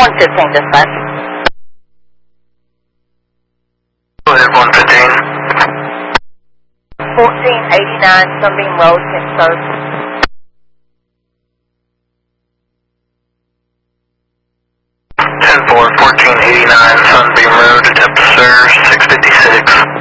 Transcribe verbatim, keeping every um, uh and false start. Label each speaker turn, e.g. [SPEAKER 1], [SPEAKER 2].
[SPEAKER 1] one fifteen dispatch.
[SPEAKER 2] Go ahead, one fifteen.
[SPEAKER 1] fourteen eighty-nine Sunbeam Road, Pittsburgh.
[SPEAKER 2] ten four, fourteen eighty-nine Sunbeam Road, attempt to serve, six fifty-six.